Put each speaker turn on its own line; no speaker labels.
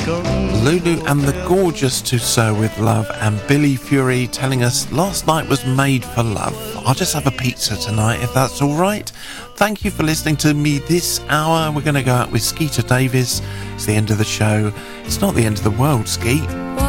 Lulu and the Gorgeous to Sew With Love, and Billy Fury telling us last night was made for love. I'll just have a pizza tonight if that's all right. Thank you for listening to me this hour. We're going to go out with Skeeter Davis. It's the end of the show. It's not the end of the world, Skeet.